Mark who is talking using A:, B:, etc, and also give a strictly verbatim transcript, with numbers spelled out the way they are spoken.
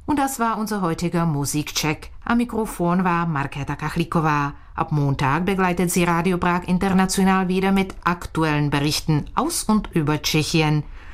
A: Und das war unser heutiger Musikcheck. Am Mikrofon war Markéta Kachlíková. Ab Montag begleitet sie Radio Prag International wieder mit aktuellen Berichten aus und über Tschechien.